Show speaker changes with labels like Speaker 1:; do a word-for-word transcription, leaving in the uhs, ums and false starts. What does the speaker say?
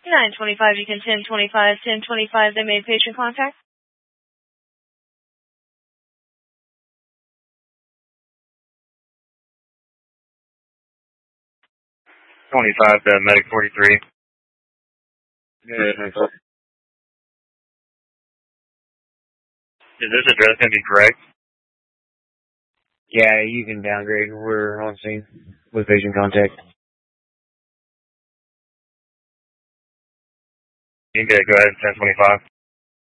Speaker 1: nine twenty-five, you can ten twenty-five, ten twenty-five, they made patient contact.
Speaker 2: twenty-five to Medic forty-three.
Speaker 3: Yeah, twenty-five.
Speaker 2: Is this address going to be correct?
Speaker 3: Yeah, you can downgrade. We're on scene with patient contact.
Speaker 2: You can go ahead, ten twenty-five.